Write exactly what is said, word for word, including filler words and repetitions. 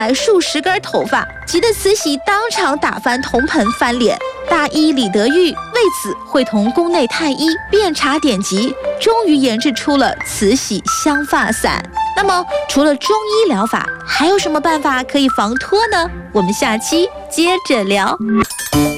来数十根头发，急得慈禧当场打翻铜盆翻脸。大医李德裕为此会同宫内太医遍查典籍，终于研制出了慈禧香发伞。那么除了中医疗法，还有什么办法可以防脱呢？我们下期接着聊。